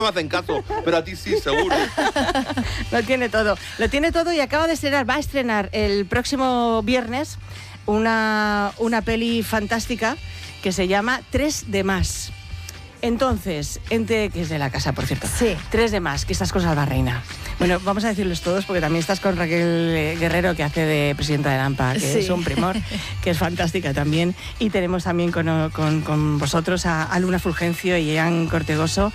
me hacen caso, pero a ti sí, seguro. Lo tiene todo y acaba de estrenar, va a estrenar el próximo viernes una peli fantástica que se llama 3 de más. Entonces, que es de la casa, por cierto. Sí. 3 de más, que estás con Salva Reina. Bueno, vamos a decirlos todos porque también estás con Raquel Guerrero, que hace de presidenta de AMPA, que sí. es un primor, que es fantástica también. Y tenemos también con vosotros a Luna Fulgencio y Ian Cortegoso.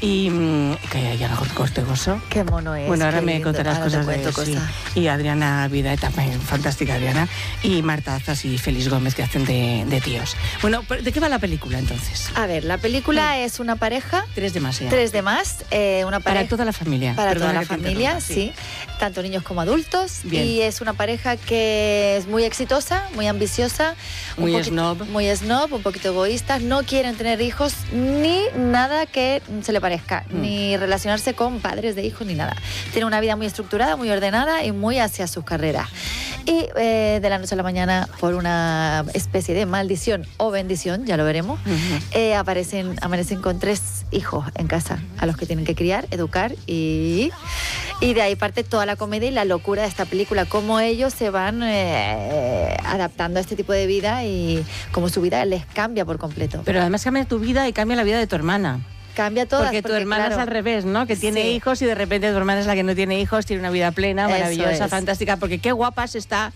Que Ian Cortegoso. Qué mono es. Bueno, ahora me lindo. contarás Ahora cosas de él. Sí. Y Adriana Vida, también fantástica Adriana. Y Marta Azas y Félix Gómez, que hacen de tíos. Bueno, ¿de qué va la película entonces? A ver, la película es una pareja. 3 de más, 3 de más. Una pareja. Para toda la familia. Para toda la familia, sí. Tanto niños como adultos. Bien. Y es una pareja que es muy exitosa, muy ambiciosa. Muy snob. Muy snob, un poquito egoístas. No quieren tener hijos ni nada que se le parezca. Ni relacionarse con padres de hijos ni nada. Tienen una vida muy estructurada, muy ordenada y muy hacia sus carreras. Y de la noche a la mañana, por una especie de maldición o bendición, ya lo veremos, amanecen con 3 hijos en casa, a los que tienen que criar, educar y de ahí parte toda la comedia y la locura de esta película, cómo ellos se van adaptando a este tipo de vida y cómo su vida les cambia por completo. Pero además cambia tu vida y cambia la vida de tu hermana. Cambia todas. Porque tu hermana claro, es al revés, ¿no? Que tiene sí. hijos y de repente tu hermana es la que no tiene hijos, tiene una vida plena, maravillosa, es. fantástica, porque qué guapa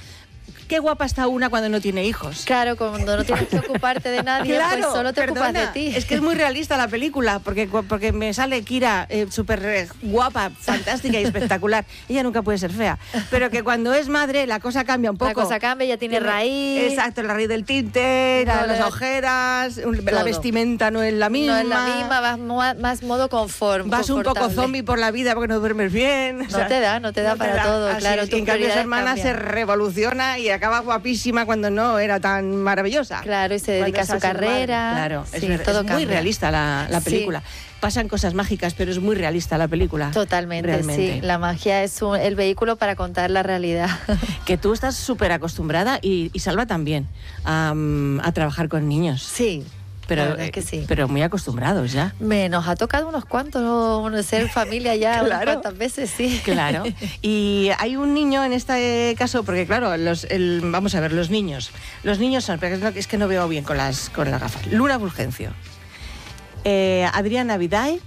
está una cuando no tiene hijos. Claro, cuando no tienes que ocuparte de nadie, claro, pues solo te ocupas de ti. Es que es muy realista la película, porque me sale Kira súper guapa, fantástica y espectacular. Ella nunca puede ser fea, pero que cuando es madre la cosa cambia un poco. La cosa cambia, ya tiene raíz. Exacto, la raíz del tinte, las ojeras, la vestimenta no es la misma. No es la misma, vas más modo confort. Vas un poco zombie por la vida porque no duermes bien. No te da para todo, claro. En cambio, su hermana se revoluciona y acaba guapísima cuando no era tan maravillosa. Claro, y se dedica a su carrera. Claro, sí, es muy realista la película. Sí. Pasan cosas mágicas, pero es muy realista la película. Totalmente, realmente. Sí. La magia es el vehículo para contar la realidad. Que tú estás súper acostumbrada y Salva también a trabajar con niños. Sí. Pero, es que sí. Pero muy acostumbrados ya. Nos ha tocado unos cuantos, ser familia ya unas cuantas veces, sí. Claro. Y hay un niño en este caso, porque claro, vamos a ver, los niños son, es que no veo bien con las gafas. Luna Fulgencio, Adriana Viday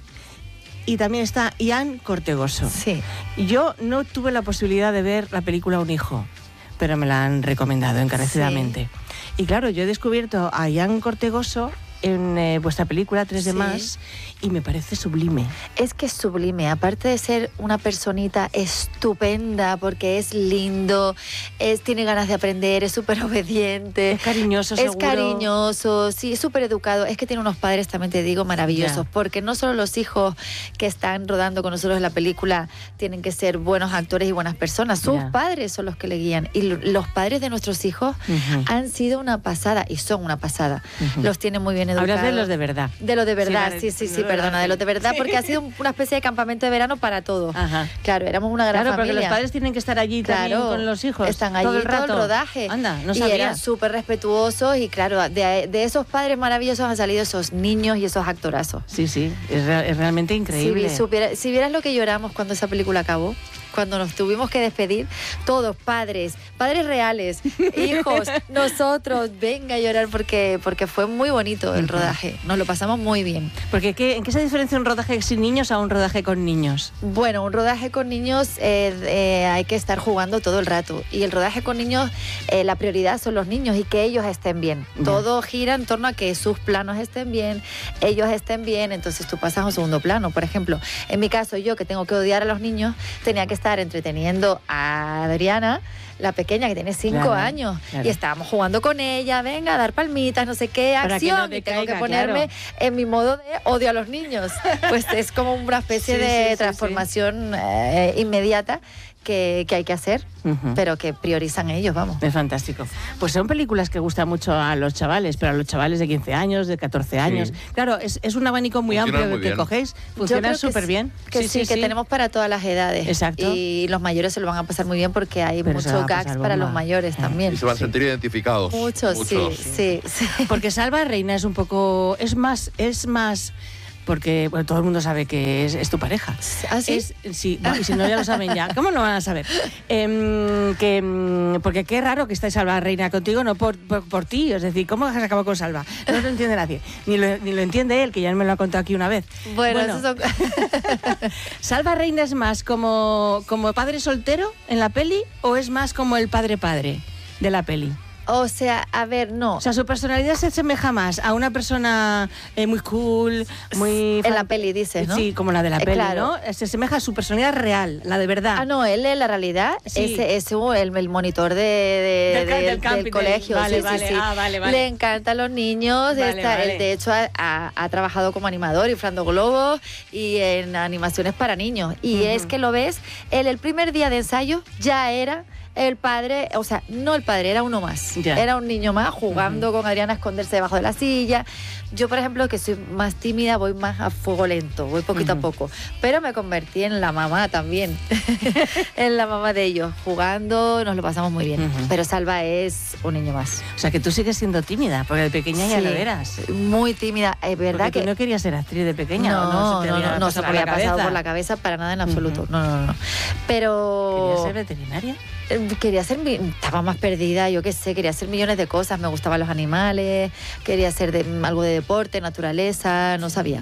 y también está Ian Cortegoso. Sí. Yo no tuve la posibilidad de ver la película Un hijo, pero me la han recomendado encarecidamente. Sí. Y claro, yo he descubierto a Ian Cortegoso en vuestra película 3 de más y me parece sublime. Es que es sublime, aparte de ser una personita estupenda porque es lindo, tiene ganas de aprender, es súper obediente. Es cariñoso, seguro. Es cariñoso, sí, es súper educado. Es que tiene unos padres, también te digo, maravillosos, porque no solo los hijos que están rodando con nosotros en la película tienen que ser buenos actores y buenas personas, sus padres son los que le guían. Y los padres de nuestros hijos han sido una pasada y son una pasada. Los tienen muy bien educados. Hablas de los de verdad. De los de verdad, sí, perdona, de los de verdad, porque ha sido una especie de campamento de verano para todos. Ajá. Claro, éramos una gran familia. Claro, porque los padres tienen que estar allí también con los hijos. Están allí todo el rodaje. Anda, no sabía. Y eran súper respetuosos y claro, de esos padres maravillosos han salido esos niños y esos actorazos. Sí, es realmente increíble. Si vieras lo que lloramos cuando esa película acabó, cuando nos tuvimos que despedir, todos, padres reales, hijos, nosotros, venga a llorar porque fue muy bonito el rodaje, nos lo pasamos muy bien. Porque ¿en qué se diferencia un rodaje sin niños a un rodaje con niños? Bueno, un rodaje con niños hay que estar jugando todo el rato y el rodaje con niños, la prioridad son los niños y que ellos estén bien. Todo gira en torno a que sus planos estén bien, ellos estén bien, entonces tú pasas a un segundo plano. Por ejemplo, en mi caso, yo que tengo que odiar a los niños, tenía que estar entreteniendo a Adriana, la pequeña que tiene 5 años, y estábamos jugando con ella, venga, a dar palmitas, no sé qué, acción, y tengo que ponerme en mi modo de odio a los niños. Pues es como una especie de transformación inmediata que hay que hacer, pero que priorizan ellos, vamos. Es fantástico. Pues son películas que gustan mucho a los chavales, pero a los chavales de 15 años, de 14 años. Claro, es un abanico muy amplio que cogéis. Funciona súper bien. Que tenemos para todas las edades. Exacto. Y los mayores se lo van a pasar muy bien porque hay muchos gags para los mayores también. Y se van a sentir identificados. Muchos, sí. Porque Salva Reina es un poco... Es más porque bueno, todo el mundo sabe que es tu pareja. ¿Ah, sí? Sí, y si no ya lo saben ya. ¿Cómo no van a saber? Porque qué raro que esté Salva Reina contigo, no por ti. Es decir, ¿cómo has acabado con Salva? No lo entiende nadie. Ni lo entiende él, que ya me lo ha contado aquí una vez. Bueno. Eso son... ¿Salva Reina es más como padre soltero en la peli o es más como el padre de la peli? O sea, a ver, no. O sea, su personalidad se asemeja más a una persona muy cool, muy... En la peli, dices, ¿no? Sí, como la de la peli, claro. ¿no? Se asemeja a su personalidad real, la de verdad. Ah, no, él en la realidad sí. es el monitor del colegio. Vale, sí, vale. Sí. Ah, vale. Le encantan los niños. Vale. Él, de hecho, ha trabajado como animador, inflando globos y en animaciones para niños. Y es que lo ves, él el primer día de ensayo ya era... El padre, o sea, no el padre, era uno más. Ya. Era un niño más jugando con Adriana a esconderse debajo de la silla. Yo, por ejemplo, que soy más tímida, voy más a fuego lento, voy poquito a poco. Pero me convertí en la mamá también. En la mamá de ellos. Jugando, nos lo pasamos muy bien. Pero Salva es un niño más. O sea, que tú sigues siendo tímida, porque de pequeña ya lo eras. Muy tímida. Es verdad porque que... tú no querías ser actriz de pequeña. No se me había pasado por la cabeza para nada en absoluto. No. Pero... ¿Querías ser veterinaria? Estaba más perdida, yo qué sé, quería hacer millones de cosas, me gustaban los animales, quería hacer algo de deporte, naturaleza, no sabía.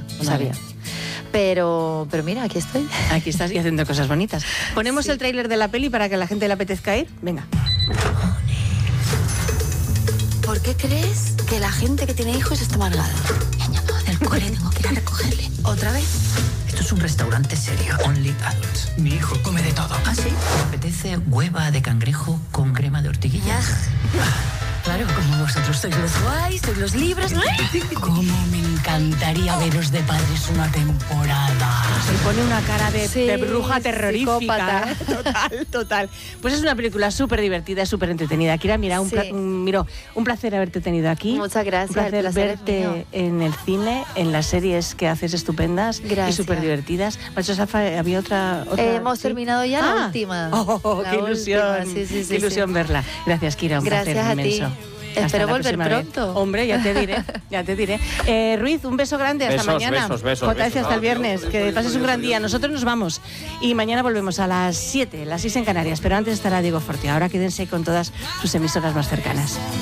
Pero mira, aquí estoy. Aquí estás y haciendo cosas bonitas. Ponemos el tráiler de la peli para que a la gente le apetezca ir. Venga. ¿Por qué crees que la gente que tiene hijos está amargada? Me han llamado del cole, tengo que ir a recogerle. ¿Otra vez? Esto es un restaurante serio. Only adults. Mi hijo come de todo. ¿Ah, sí? ¿Me apetece hueva de cangrejo con crema de ortiguilla? Claro, como vosotros sois los guays, sois los libres, ¿no? Cómo me encantaría veros de padres una temporada. Se pone una cara de bruja terrorífica. Psicópata. Total. Pues es una película súper divertida, súper entretenida. Kira, mira, un placer haberte tenido aquí. Muchas gracias. Un placer verte en el cine, en las series que haces estupendas y súper divertidas. Macho Safa, había otra hemos terminado ya la última. ¡Qué ilusión! Sí, qué ilusión verla. Gracias, Kira, un placer inmenso. Espero volver pronto. Hombre, ya te diré. Ruiz, un beso grande, hasta mañana. Besos. Hasta el viernes. Que pases un gran día. Nosotros nos vamos. Y mañana volvemos a las 7, las 6 en Canarias. Pero antes estará Diego Forti. Ahora quédense con todas sus emisoras más cercanas.